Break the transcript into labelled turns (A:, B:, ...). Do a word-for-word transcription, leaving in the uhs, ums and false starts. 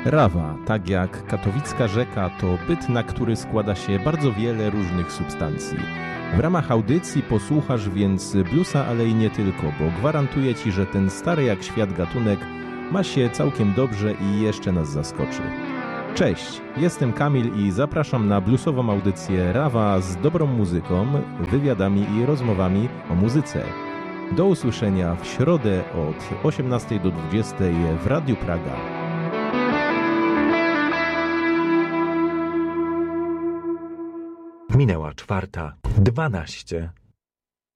A: Rawa, tak jak katowicka rzeka, to byt, na który składa się bardzo wiele różnych substancji. W ramach audycji posłuchasz więc bluesa, ale i nie tylko, bo gwarantuję Ci, że ten stary jak świat gatunek ma się całkiem dobrze i jeszcze nas zaskoczy. Cześć, jestem Kamil i zapraszam na bluesową audycję Rawa z dobrą muzyką, wywiadami i rozmowami o muzyce. Do usłyszenia w środę od osiemnastej do dwudziestej w Radiu Praga.
B: Minęła czwarta, dwanaście.